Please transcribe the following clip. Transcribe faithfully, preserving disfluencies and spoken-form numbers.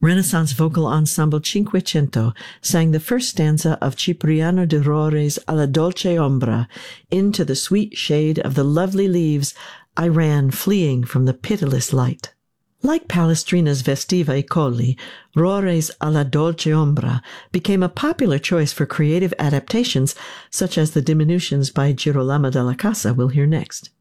Renaissance vocal ensemble Cinquecento sang the first stanza of Cipriano de Rore's Alla dolce ombra. Into the sweet shade of the lovely leaves I ran, fleeing from the pitiless light. Like Palestrina's Vestiva I Colli, Rore's Alla dolce ombra became a popular choice for creative adaptations, such as the diminutions by Girolamo della Casa we'll hear next.